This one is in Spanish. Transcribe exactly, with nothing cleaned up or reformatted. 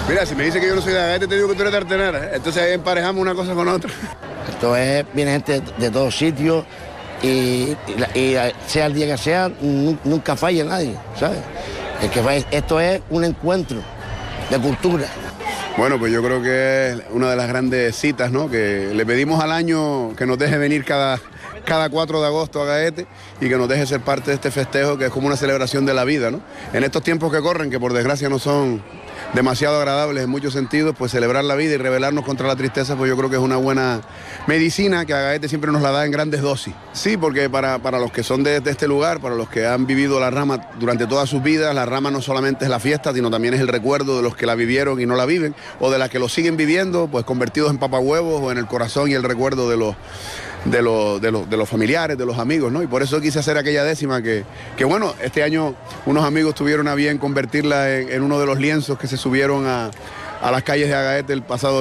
Mira, si me dice que yo no soy de Agaete, te digo que tú eres de Artenara, ¿eh? Entonces ahí emparejamos una cosa con otra. Esto es, viene gente de todos sitios y, y, y sea el día que sea, nunca falla nadie, ¿sabes? El que falla, esto es un encuentro de cultura. Bueno, pues yo creo que es una de las grandes citas, ¿no? Que le pedimos al año que nos deje venir cada, cada cuatro de agosto a Agaete y que nos deje ser parte de este festejo que es como una celebración de la vida, ¿no? En estos tiempos que corren, que por desgracia no son demasiado agradables en muchos sentidos, pues celebrar la vida y rebelarnos contra la tristeza, pues yo creo que es una buena medicina que Agaete siempre nos la da en grandes dosis. Sí, porque para, para los que son de, de este lugar, para los que han vivido la rama durante todas sus vidas, la rama no solamente es la fiesta, sino también es el recuerdo de los que la vivieron y no la viven, o de las que lo siguen viviendo, pues convertidos en papahuevos o en el corazón y el recuerdo de los De los, de, los, de los familiares, de los amigos, ¿no? Y por eso quise hacer aquella décima que, que bueno, este año unos amigos tuvieron a bien convertirla en, en uno de los lienzos que se subieron a, a las calles de Agaete el pasado